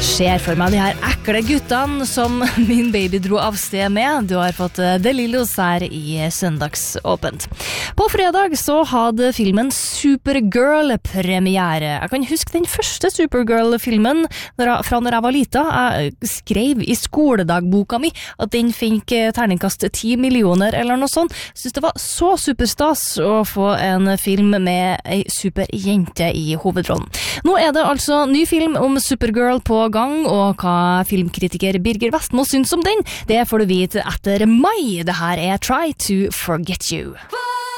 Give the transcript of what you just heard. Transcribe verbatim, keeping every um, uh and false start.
ser for meg de her ekle guttene som min baby dro av sted med. Du har fått The Lillos her i Søndagsåpent. På fredag så hadde filmen Supergirl premiere. Jeg kan huske den første Supergirl-filmen fra når jeg var lita. Jeg skrev i skoledagboka mi at den fikk terningkast ti millioner eller noe sånt. Jeg synes det var så superstas å få en film med ei superjente i hovedrollen. Nå er det altså ny film om Supergirl på gang, og hva filmkritiker Birger Vestmo syns om den, det får du vite etter mai. Det her er Try to Forget You.